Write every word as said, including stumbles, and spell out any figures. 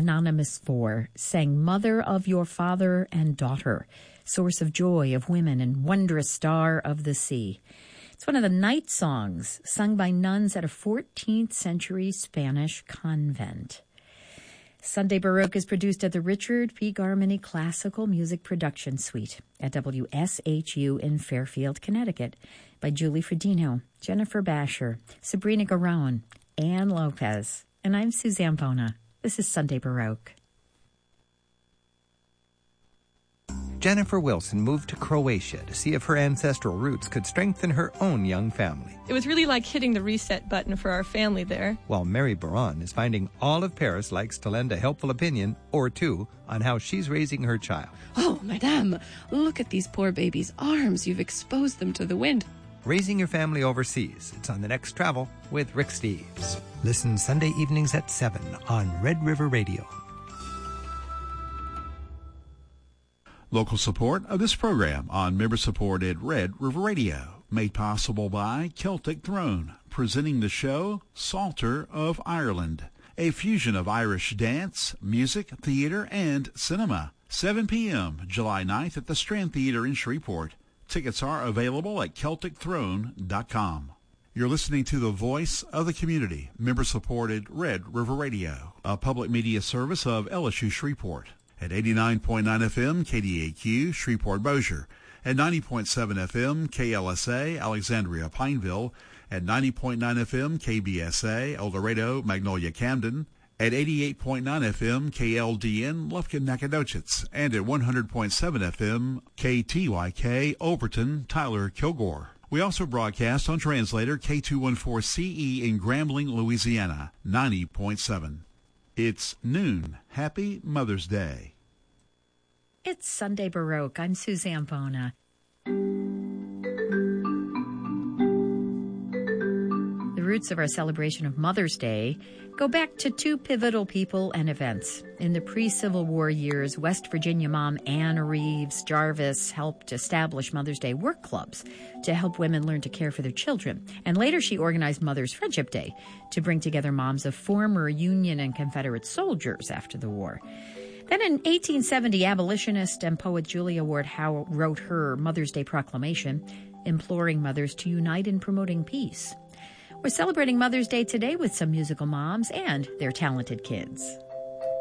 Anonymous four sang Mother of Your Father and Daughter, Source of Joy of Women and Wondrous Star of the Sea. It's one of the night songs sung by nuns at a fourteenth century Spanish convent. Sunday Baroque is produced at the Richard P. Garmany Classical Music Production Suite at W S H U in Fairfield, Connecticut by Julie Fredino, Jennifer Basher, Sabrina Garone, Ann Lopez, and I'm Suzanne Bona. This is Sunday Baroque. Jennifer Wilson moved to Croatia to see if her ancestral roots could strengthen her own young family. It was really like hitting the reset button for our family there. While Mary Baron is finding all of Paris likes to lend a helpful opinion or two on how she's raising her child. Oh, madame, look at these poor babies' arms. You've exposed them to the wind. Raising your family overseas. It's on The Next Travel with Rick Steves. Listen Sunday evenings at seven on Red River Radio. Local support of this program on member-supported Red River Radio, made possible by Celtic Throne, presenting the show Psalter of Ireland, a fusion of Irish dance, music, theater, and cinema. seven p.m. July ninth at the Strand Theater in Shreveport. Tickets are available at Celtic Throne dot com. You're listening to the voice of the community, member-supported Red River Radio, a public media service of L S U Shreveport. At eighty-nine point nine F M, K D A Q, Shreveport-Bossier. At ninety point seven F M, K L S A, Alexandria-Pineville. At ninety point nine F M, K B S A, El Dorado, Magnolia-Camden. At eighty-eight point nine F M, K L D N, Lufkin-Nacogdoches. And at one hundred point seven F M, K T Y K, Overton, Tyler, Kilgore. We also broadcast on translator K two fourteen C E in Grambling, Louisiana, ninety point seven. It's noon. Happy Mother's Day. It's Sunday Baroque. I'm Suzanne Bona. The roots of our celebration of Mother's Day go back to two pivotal people and events. In the pre-Civil War years, West Virginia mom Anne Reeves Jarvis helped establish Mother's Day work clubs to help women learn to care for their children. And later she organized Mother's Friendship Day to bring together moms of former Union and Confederate soldiers after the war. Then in eighteen seventy, abolitionist and poet Julia Ward Howe wrote her Mother's Day proclamation, imploring mothers to unite in promoting peace. We're celebrating Mother's Day today with some musical moms and their talented kids.